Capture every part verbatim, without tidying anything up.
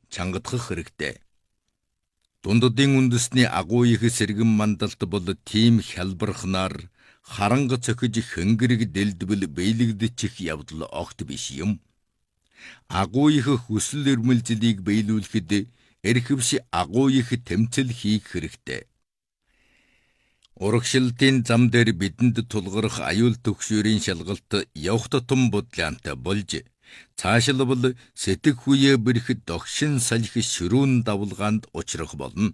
чангадах хэрэгтэй. Дундадын үндэсний агуу их сэргэн мандалт бол тийм хялбархнаар харанга цохиж хөнгөрөг дэлдвэл биелэгдчих явдал огт биш юм. Агуу их хүсэл эрмэлзлийг биелүүлэхэд эрхэвш агуу их тэмцэл хийх хэрэгтэй. Урагшилтын зам дээр бидэнд тулгарх аюул түгшүүрийн шалгалт явх тутам бодлоонтой болж, цаашлбал сэтг хүе бэрхэд догшин салхи ширүүн давлгаанд учрах болно.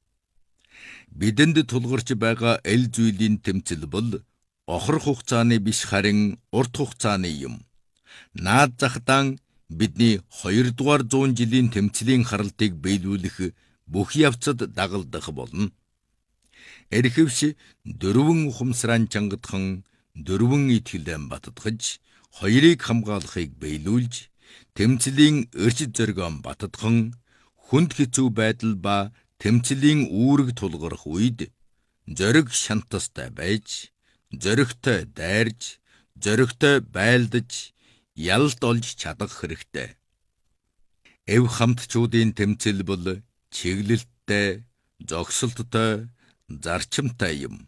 Бидэнд тулгарч байгаа эл зүйлийн тэмцэл бол охрох хугацааны биш харин урт хугацааны юм. Наад захтан бидний хоёрдугаар зуун жилийн тэмцлийн харалтыг биелүүлэх бүх явцад дагалдах болно. Эрхэвш дөрвөн ухамсарaan чангадхан, дөрвөн итгэлэн баттгаж, хоёрыг хамгаалахыг биелүүлж, тэмцлийн эрч зоригоон баттгхан, хүнд хэцүү байдал ба тэмцлийн үүрэг тулгарх үед зориг шантастай байж, зоригтой дайрж, зоригтой байлдаж, ялалт олж чадах хэрэгтэй. Эв хамтчуудын тэмцэл бол чиглэлттэй, зогсолттой, зарчимтай юм.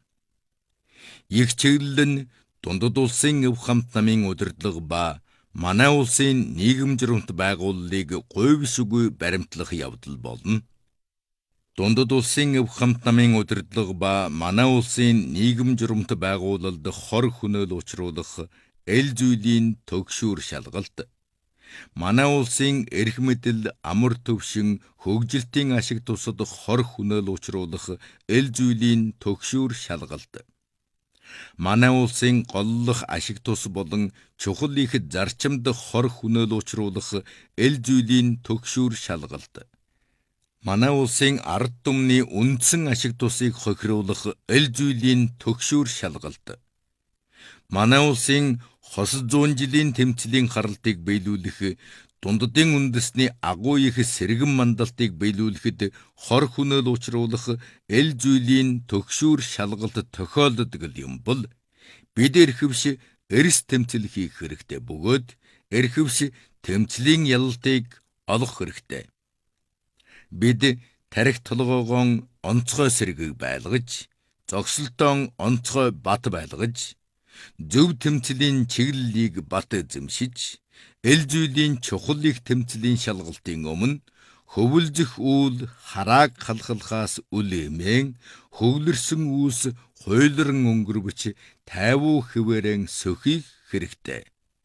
Их чиглэл нь дундад улсын эв хамт намын удирдлага ба манай улсын нийгэм журамт байгууллагыг говь шүгүй баримтлах явдал болно. Дундад улсын эв хамт намын удирдлага ба манай улсын нийгэм журамт байгууллагад хор хөнөөл учруулах эл зүйлийн төгшүүр шалгалт, манай улсын эрх мэдэл, амар төвшин, хөгжилтийн ашиг тусад хор хөнөөл учруулах эл зүйлийн төгшүүр шалгалт, манай улсын голлох ашиг тус болон чухал их зарчимд хор хөнөөл учруулах эл зүйлийн төгшүүр шалгалт, манай улсын ард түмний үндсэн ашиг тусыг хохируулах эл зүйлийн төгшүүр шалгалт, манай улсын хос зуун жилийн тэмцлийн харалтыг биелүүлэх, дундадын үндэсний агуу их сэргэн мандалтыг биелүүлэхэд хор хөнөөл учруулах эл зүйлийн төгшүүр шалгалт тохиолддог юм бол бид эрхэвш эрс тэмцэл хийх хэрэгтэй бөгөөд эрхэвш тэмцлийн ялалтыг олох хэрэгтэй. Бид тарих толгоогоон онцгой сэргийг байлгаж, зогсолтоон онцгой бат байлгаж, зөв тэмцлийн чиглэлийг бат эзэмшиж, эл зүйлийн чухал их тэмцлийн шалгалтын өмнө хөвөлжих үйл харааг халахлахаас үл эмээн хөвлөрсөн үүс хуйлран өнгөрвч тайвуу хэвээрэн сөхих хэрэгтэй.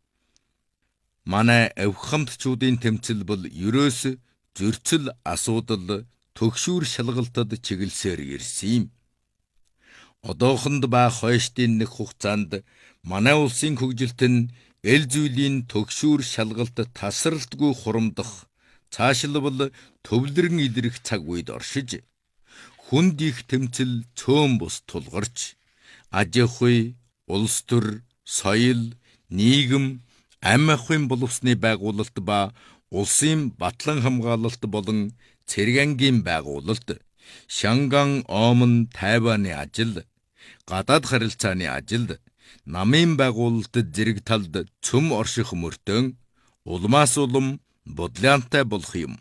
Манай эв хамтчуудын тэмцэл бол ерөөс зөрчил асуудал төгшүүр шалгалтад чиглэлсээр ирсэн юм. Одоохонд ба хойштын нэг хугацаанд манай улсын хөгжилт нь эл зүйлийн төгшүүр шалгалт тасралтгүй хурамдах, цаашлбал төвлөрөн илрэх цаг үед оршиж, хүнд их тэмцэл цөөн бус тулгарч, аж ахуй, улс төр, соёл, нийгэм, ам ахуйн боловсны байгуулалт ба улсын батлан хамгаалалт болон цэрэг ангийн байгуулалт, Шанган, Омон, Тайваны ажил, гадаад харилцааны ажил, намын байгуулалтад зэрэг талд цөм орших мөртөн улмаас улам бодлоонтой болох юм.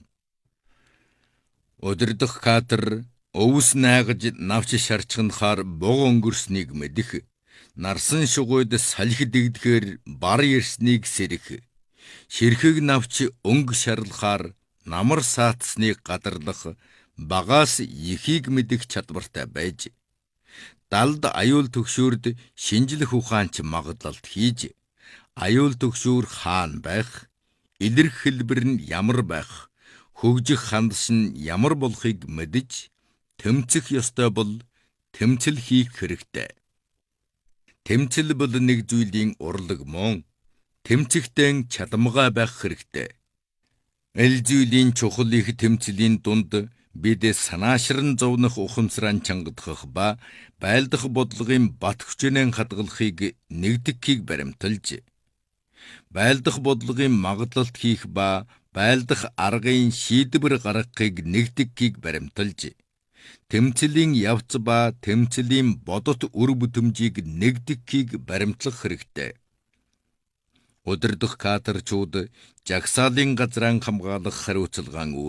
Удирдах кадр өвс найгаж навч шарчханахаар бог өнгөрснийг мэдэх, нарсан шугуйд салхи дэгдэхээр бар ирснийг сэрэх, ширхэг навч өнгө шарлахаар намар саатсныг гадарлах багаас ихийг мэдэх чадвартай байж, далд аюул төгшүүрд шинжлэх ухаанч магадлалт хийж, аюул төгшүүр хаана байх, илэрх хэлбэр нь ямар байх, хөгжих хандас нь ямар болохыг мэдж, тэмцэх ёстой бол тэмцэл хийх хэрэгтэй. Тэмцэл бол нэг зүйлийн урлаг мөн, тэмцэхтэн чадамгай байх хэрэгтэй. Эл зүйлийн чухал их тэмцлийн дунд бид санаашран зовнох ухамсараа чангадах ба байлдах бодлогын бат хүчнэн хадгалахыг нэгдэхийг баримталж, байлдах бодлогын магадлалт хийх ба байлдах аргын шийдвэр гаргахыг нэгдэхийг баримталж, тэмцлийн явц ба тэмцлийн бодот үр бүтэмжийг нэгдэхийг баримтлах хэрэгтэй. Удирдах кадрчууд жагсаалын газраа хамгаалах хариуцлагаан